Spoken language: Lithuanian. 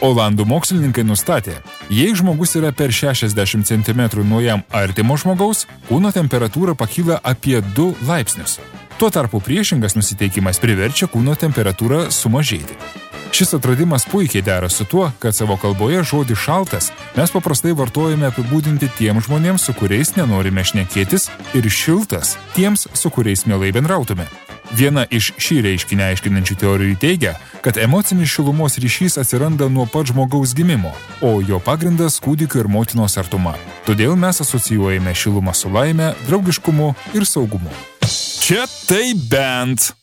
Olandų mokslininkai nustatė, jei žmogus yra per 60 cm nuo jam artimo žmogaus, kūno temperatūra pakyla apie 2 laipsnius. Tuo tarpu priešingas nusiteikimas priverčia kūno temperatūrą sumažėti. Šis atradimas puikiai dera su tuo, kad savo kalboje žodį šaltas mes paprastai vartojame apibūdinti tiems žmonėms, su kuriais nenorime šnekėtis, ir šiltas tiems, su kuriais mielai bendrautume. Viena iš šį reiškinį aiškinančių teorijų teigia, kad emocinis šilumos ryšys atsiranda nuo pat žmogaus gimimo, o jo pagrindas kūdikio ir motinos artuma. Todėl mes asocijuojame šilumą su laime, draugiškumu ir saugumu. Čia tai bent.